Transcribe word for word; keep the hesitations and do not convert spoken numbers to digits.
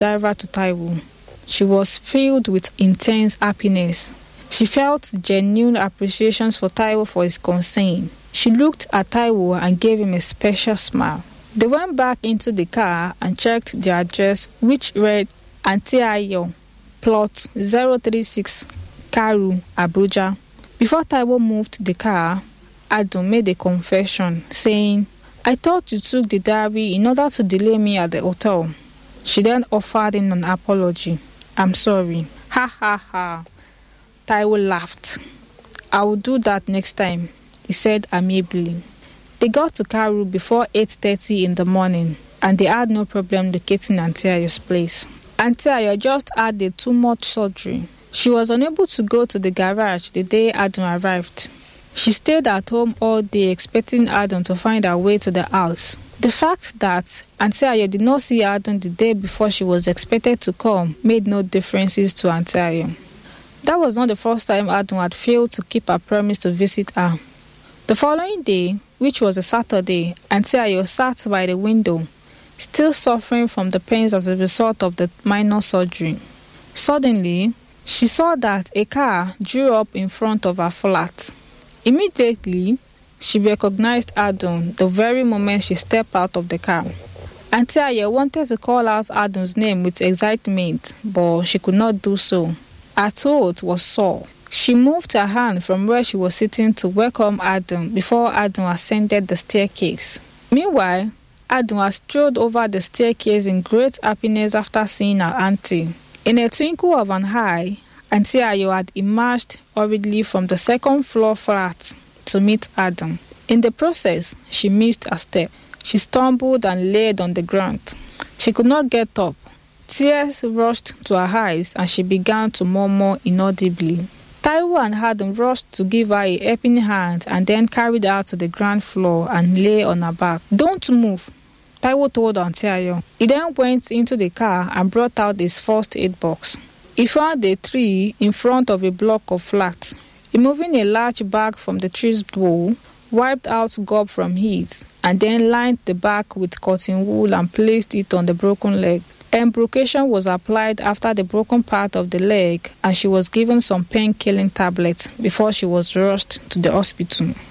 driver to Taiwo. She was filled with intense happiness. She felt genuine appreciation for Taiwo for his concern. She looked at Taiwo and gave him a special smile. They went back into the car and checked the address, which read Auntie Ayo, plot zero three six, Karu, Abuja. Before Taiwo moved the car, Adun made a confession, saying, "I thought you took the diary in order to delay me at the hotel." She then offered him an apology. "I'm sorry." Ha ha ha. Taiwo laughed. "I will do that next time," he said amiably. They got to Karu before eight thirty in the morning, and they had no problem locating Auntie Ayo's place. Auntie Ayo just had a too much surgery. She was unable to go to the garage the day Adun arrived. She stayed at home all day expecting Adun to find her way to the house. The fact that Auntie Ayo did not see Adun the day before she was expected to come made no differences to Auntie Ayo. That was not the first time Adun had failed to keep her promise to visit her. The following day, which was a Saturday, Auntie Ayo sat by the window, still suffering from the pains as a result of the minor surgery. Suddenly, she saw that a car drew up in front of her flat. Immediately, she recognized Adun the very moment she stepped out of the car. Auntie Ayo wanted to call out Adun's name with excitement, but she could not do so. Her throat was sore. She moved her hand from where she was sitting to welcome Adun before Adun ascended the staircase. Meanwhile, Adun had strolled over the staircase in great happiness after seeing her auntie. In a twinkle of an eye, Auntie Ayo had emerged hurriedly from the second floor flat to meet Adun. In the process, she missed a step. She stumbled and laid on the ground. She could not get up. Tears rushed to her eyes and she began to murmur inaudibly. Taiwo and Adun rushed to give her a helping hand and then carried her to the ground floor and lay on her back. "Don't move," Taiwo told Auntie Ayo. He then went into the car and brought out his first aid box. He found a tree in front of a block of flats. Removing a large bag from the tree's bowl, wiped out gob from it, and then lined the back with cotton wool and placed it on the broken leg. Embrocation was applied after the broken part of the leg, and she was given some pain-killing tablets before she was rushed to the hospital.